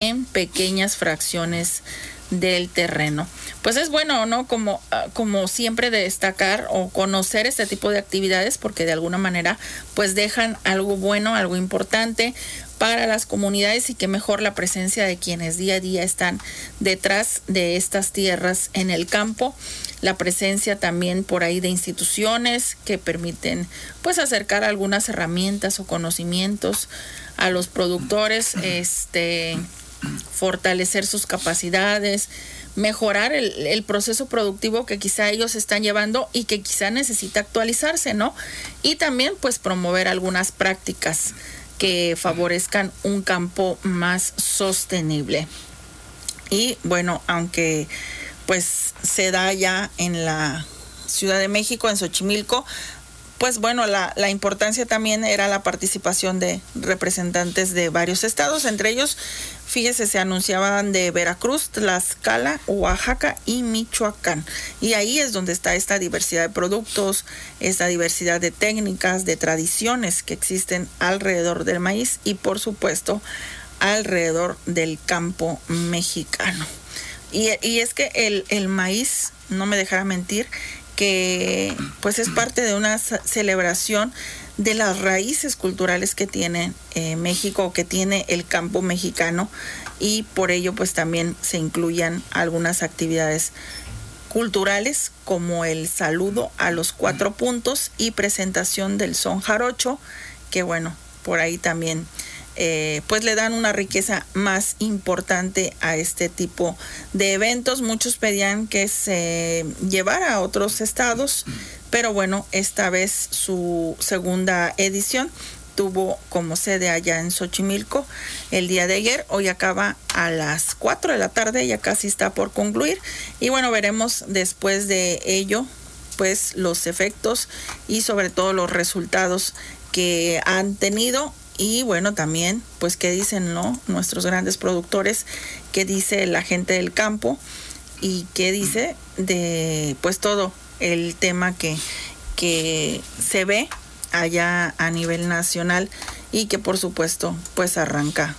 en pequeñas fracciones del terreno. Pues es bueno, ¿no? Como siempre destacar o conocer este tipo de actividades, porque de alguna manera pues dejan algo bueno, algo importante para las comunidades, y que mejor la presencia de quienes día a día están detrás de estas tierras en el campo, la presencia también por ahí de instituciones que permiten pues acercar algunas herramientas o conocimientos a los productores, fortalecer sus capacidades, mejorar el proceso productivo que quizá ellos están llevando y que quizá necesita actualizarse, ¿no? Y también pues promover algunas prácticas que favorezcan un campo más sostenible. Y bueno, aunque pues se da ya en la Ciudad de México, en Xochimilco, pues bueno, la importancia también era la participación de representantes de varios estados, entre ellos, fíjese, se anunciaban de Veracruz, Tlaxcala, Oaxaca y Michoacán. Y ahí es donde está esta diversidad de productos, esta diversidad de técnicas, de tradiciones que existen alrededor del maíz y por supuesto alrededor del campo mexicano. Y es que el maíz, no me dejará mentir, que pues es parte de una celebración de las raíces culturales que tiene México, que tiene el campo mexicano, y por ello pues también se incluyan algunas actividades culturales como el saludo a los 4 puntos y presentación del son jarocho, que bueno, por ahí también pues le dan una riqueza más importante a este tipo de eventos. Muchos pedían que se llevara a otros estados, pero bueno, esta vez su segunda edición tuvo como sede allá en Xochimilco el día de ayer. Hoy acaba a las 4 de la tarde, ya casi está por concluir, y bueno, veremos después de ello pues los efectos y sobre todo los resultados que han tenido. Y bueno, también, pues, ¿qué dicen, no? Nuestros grandes productores, ¿qué dice la gente del campo? Y qué dice de, pues, todo el tema que se ve allá a nivel nacional y que, por supuesto, pues, arranca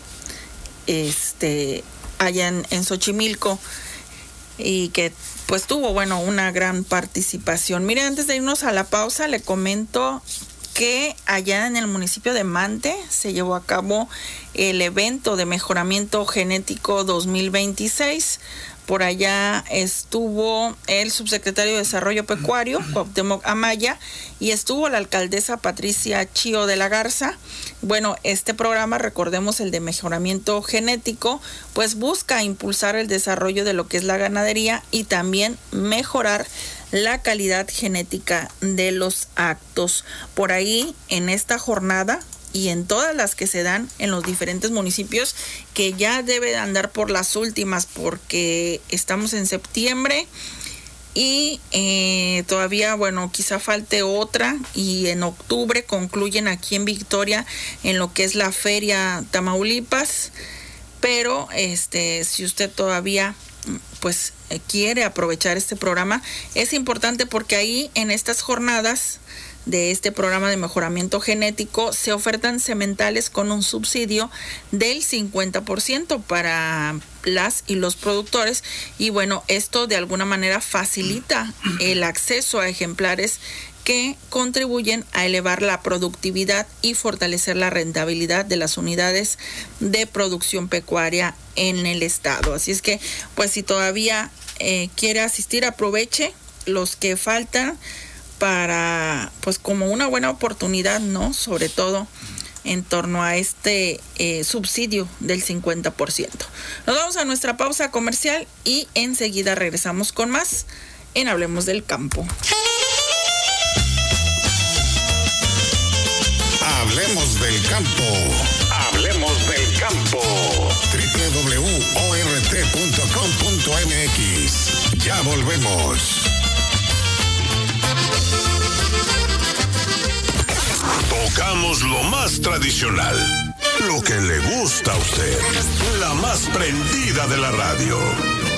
allá en Xochimilco, y que, pues, tuvo, bueno, una gran participación. Mire, antes de irnos a la pausa, le comento que allá en el municipio de Mante se llevó a cabo el evento de mejoramiento genético 2026. Por allá estuvo el subsecretario de Desarrollo Pecuario, Cuauhtémoc Amaya, y estuvo la alcaldesa Patricia Chío de la Garza. Bueno, este programa, recordemos, el de mejoramiento genético, pues busca impulsar el desarrollo de lo que es la ganadería y también mejorar la calidad genética de los actos. Por ahí, en esta jornada y en todas las que se dan en los diferentes municipios, que ya debe andar por las últimas porque estamos en septiembre y todavía, bueno, quizá falte otra, y en octubre concluyen aquí en Victoria en lo que es la Feria Tamaulipas. Pero si usted todavía pues quiere aprovechar este programa, es importante porque ahí en estas jornadas de este programa de mejoramiento genético se ofertan sementales con un subsidio del 50% para las y los productores, y bueno, esto de alguna manera facilita el acceso a ejemplares que contribuyen a elevar la productividad y fortalecer la rentabilidad de las unidades de producción pecuaria en el estado. Así es que, pues, si todavía quiere asistir, aproveche los que faltan para, pues, como una buena oportunidad, ¿no? Sobre todo en torno a este subsidio del 50%. Nos vamos a nuestra pausa comercial y enseguida regresamos con más en Hablemos del Campo. Hablemos del campo. Hablemos del campo. www.ort.com.mx. Ya volvemos. Tocamos lo más tradicional, lo que le gusta a usted, la más prendida de la radio.